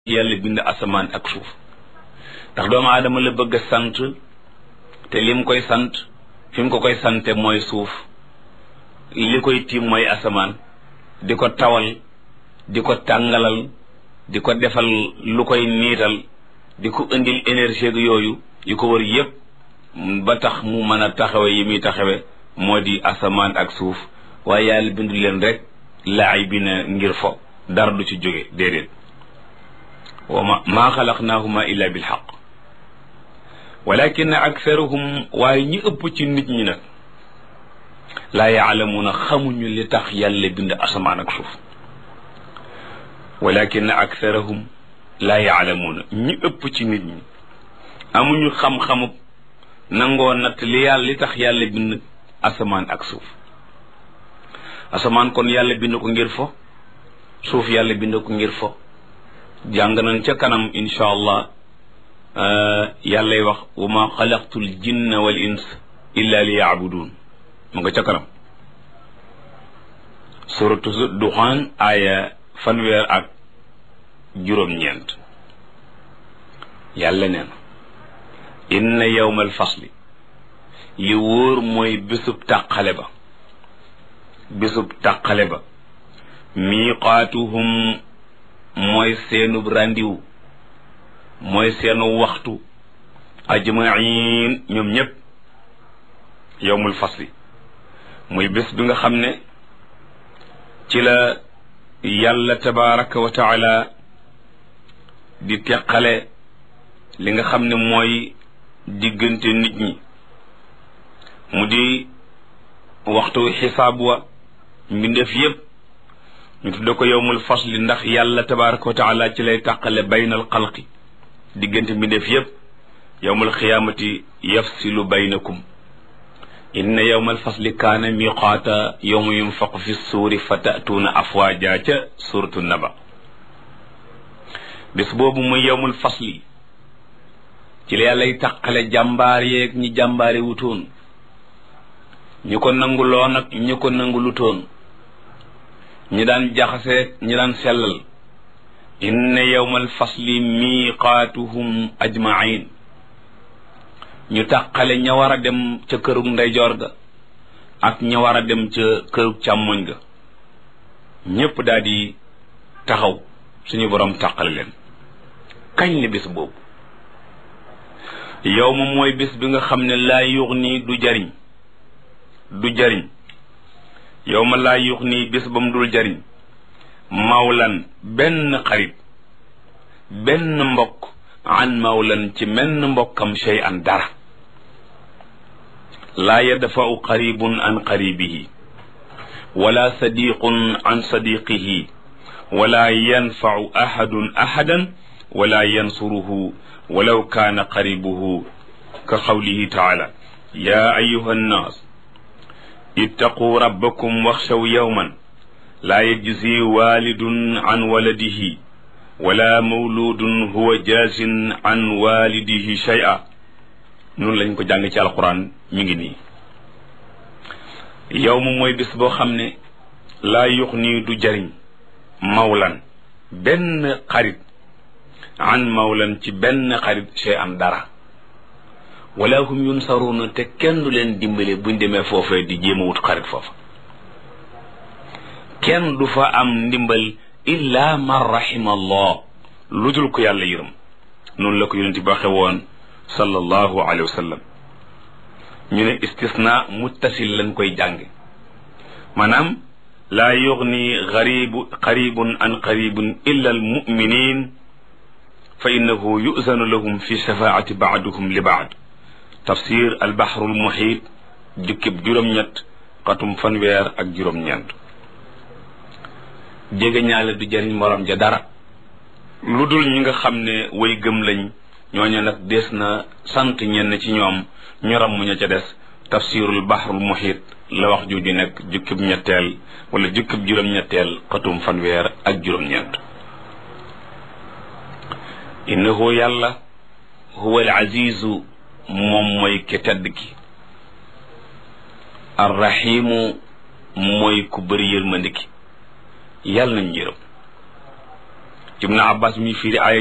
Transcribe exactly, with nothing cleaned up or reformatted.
yàlla bind asamaan ak suuf ndax doomu aadama la bëgg a sant te lim koy sant fi mu ko koy sante mooy suuf li koy tiim mooy asamaan di ko tawal di ko tàngalal di ko defal lu koy niital di ko indil énergie yooyu yu ko wër yépp ba tax mu mën a taxawe yi muy taxawe moo di asamaan ak suuf waaye yàlla bindu leen rek laay bi na ngir fo dara du ci jóge déedéet wa ma maa xalaqnaahuma illa bil xaq walakin aktharuhum waaye ñi ëpp ci nit ñi nag laa yaalamuuna xamuñu li tax yàlla bind asamaan ak suuf walakin aktharuhum laa yaalamuuna ñi ëpp ci nit ñi amuñu xam-xamu nangoo natt li yàlla li tax yàlla bind asamaan ak suuf asamaan kon yàlla bind ko ngir fo suuf yàlla bind ko ngir fo jàng nañ ca kanam insha allah yàllay wax wa ma xalaqtul jinna wal ins illa li yaabudun mu nga ca kanam suratu duxaan aaya fanweer ak juróom-ñeent yàlla nee na inna yawmal fasli li wóor mooy bésub tàqale ba bésub tàqale ba miiqaatuhum mooy seenub ràndiw mooy seenu waxtu ajmain ñoom ñépp yowmul fasli muy bés bi nga xam ne ci la yàlla tabaraka wa taala di teqale li nga xam ne mooy diggante nit ñi mu di waxtu xisaab wa mbindeef yépp ñu tudde ko yowmul fasli ndax yàlla tabaraka wa taala ci lay tàqale baynal xalqi diggante mbindeef yépp yowmul xiyaamati yafsilu baynakum inna yowmal fasli kaana miqaata yowma yunfaqu fi suuri fa tatuuna afwaaja ca suratu naba bés boobu muy yowmul fasli ci la yàllay tàqale jàmbaar yeeg ñi jàmbaare wutoon ñu ko nanguloon ak ñu ko nangulutoon ñi daan jaxase ñi daan sellal inna yawmal fasli miqaatuhum ajmain ñu tàqale ña war a dem ca kërug ndeyjoor ga ak ña war a dem ca kërug càmmoñ ga ñépp daal di taxaw suñu boroom tàqale leen kañ la bés boobu yow ma mooy bés bi nga xam ne laa yuxni du jariñ du jariñ yow ma laa yux nii bés ba mu dul jariñ mawlan benn xarit benn mbokk an mawlan ci menn mbokkam shay an dara laa yadfa'u qaribun an qaribihi wala sadiqun an sadiqihi wala yanfa'u ahadun ahadan wala yansuruhu walaw kaana qaribuhu ka qawlihi taala ya ayyuha nnaas ittaqu rabbakum waxshaw yawman laa yajzi walidun an waladihi wala mawludun huwa jazin an walidihi shay'a noonu lañ ko jàng ci alquran mi ngi nii yow mu mooy bis boo xam ne laa yux nii du jariñ mawlan benn xarit an mawlan ci benn xarit shay'an dara wala hum yunsaruuna te kenn du leen dimbale buñ demee foofee di jéem a wut xarit foofa kenn du fa am ndimbal illa man rahima allah lu dul ko yàlla yërëm noonu la ko yonent bi waxe woon sallallahu alayhi wa sallam ñu ne istisna muttasil lañ koy jànge maanaam laa yughni garibu qaribun an qaribun illa al muminin fa innahu yuzanu lahum fi shafaati baaduhum li baad tafsir al bahrul muhit jukkib juróom-ñett xatum fanweer ak juróom-ñeent jege ñaale du jariñ morom ja dara lu dul ñi nga xam ne way gëm lañ ñooñu nag des na sant ñenn ci ñoom ñu ramm ña ca des tafsirul bahrul muhit la wax jooju nekk jukkib ñetteel wala jukkib juróom-ñetteel xatum fanweer ak juróom-ñeent innahu yàlla huwa al azizu moom mooy ke tedd ki arrahimu mooy ku bëri yërmande ki yàlla nañ yërëm ibnu abbas mi firi ay